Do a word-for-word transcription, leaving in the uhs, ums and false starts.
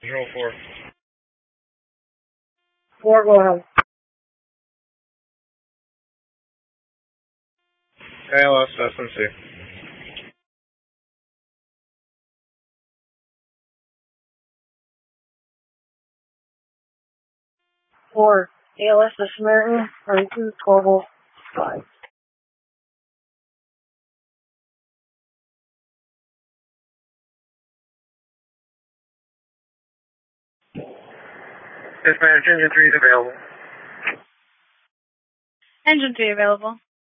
Control four. Four, go ahead. A L S S M C. Four, A L S to Samaritan, thirty-two, twelve, five. Dispatch, engine three is available. Engine three available.